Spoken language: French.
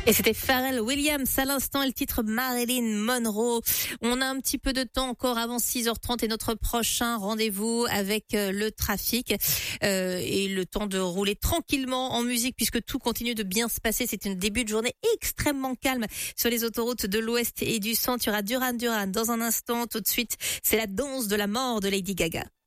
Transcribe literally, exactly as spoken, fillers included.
Et c'était Pharrell Williams à l'instant et le titre Marilyn Monroe. On a un petit peu de temps encore avant six heures trente et notre prochain rendez-vous avec le trafic euh, et le temps de rouler tranquillement en musique puisque tout continue de bien se passer. C'est un début de journée extrêmement calme sur les autoroutes de l'Ouest et du Centre. Il y aura Duran Duran dans un instant. Tout de suite, c'est la danse de la mort de Lady Gaga.